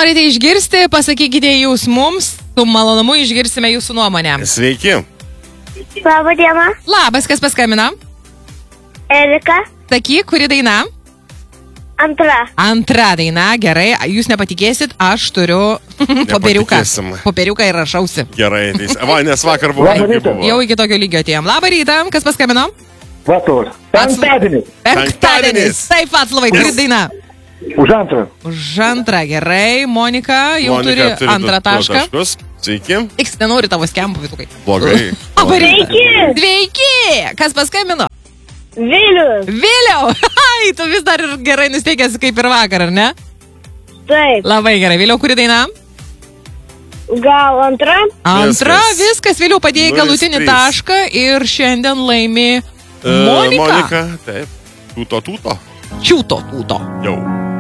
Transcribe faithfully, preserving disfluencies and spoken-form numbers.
norite išgirsti, pasakykite jūs mums, su malonumu išgirsime jūsų nuomonę. Sveiki. Labą dieną. Labas, kas paskambina? Erika. Sakyk, kuri daina? Antra. Antra daina, gerai. Jūs nepatikėsit, aš turiu popieriuką. Nepatikėsim. Popieriuką ir rašausi. Gerai, teis. Va, nes vakar buvo. Labą irgi rytą. buvo. Jau iki tokio lygio atėjom. Labą rytą, kas paskambino? Vatos. Penktadienis. Penktadienis. Taip, Vaclavai, kuri daina? Už antrą. Už antrą, gerai. Monika jau Monika turi antrą du- du tašką. taškus. Sveiki. Tiks nenori tavo skempų, vytukai. Blogai. Sveiki. Sveiki! Kas paskambino? Vilius. Vėliau! Ai, tu vis dar ir gerai nusteikęs kaip ir vakar, ar ne? Taip. Labai gerai. Vėliau, kuri daina? Gal antra? Antra, Viskas. viskas. Vėliau padėjai Nulis galutinį trys. tašką ir šiandien laimi E, Monika. Monika, taip. Tūto, tūto. Čiūto tūto. Jau.